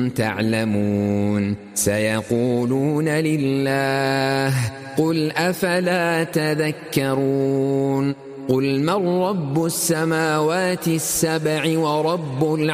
تعلمون سيقولون لله قل أفلا تذكرون قل من رب السماوات السبع ورب